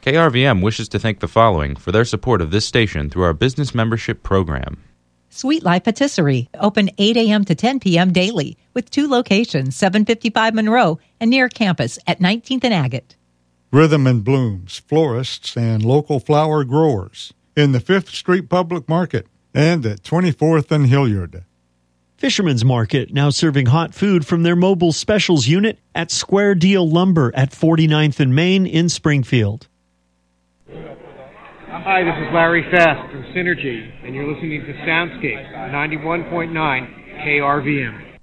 KRVM wishes to thank the following for their support of this station through our business membership program. Sweet Life Patisserie, open 8 a.m. to 10 p.m. daily, with 2 locations, 755 Monroe and near campus at 19th and Agate. Rhythm and Blooms, florists and local flower growers in the 5th Street Public Market and at 24th and Hilliard. Fisherman's Market, now serving hot food from their mobile specials unit at Square Deal Lumber at 49th and Main in Springfield. Hi, this is Larry Fast from Synergy, and you're listening to Soundscape 91.9 KRVM.